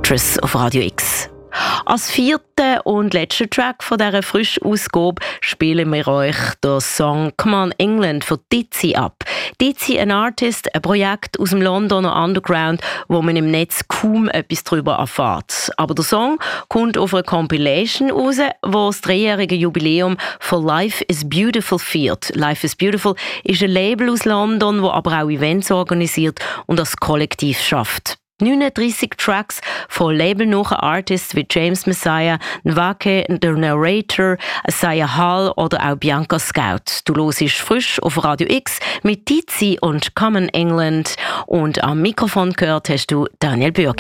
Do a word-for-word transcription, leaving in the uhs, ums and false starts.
Actress auf Radio X. Als vierten und letzten Track von dieser frischen Ausgabe spielen wir euch den Song «Come on England» von Dizzy ab. Dizzy, ein Artist, ein Projekt aus dem Londoner Underground, wo man im Netz kaum etwas darüber erfährt. Aber der Song kommt auf einer Compilation raus, wo das dreijährige Jubiläum von Life is Beautiful feiert. Life is Beautiful ist ein Label aus London, das aber auch Events organisiert und als Kollektiv schafft. neununddreissig Tracks von labelnahen Artists wie James Messiah, Nwake, The Narrator, Isaiah Hall oder auch Bianca Scout. Du hörst frisch auf Radio X mit Dizzy und Come on England und am Mikrofon gehört hast du Daniel Bürgi.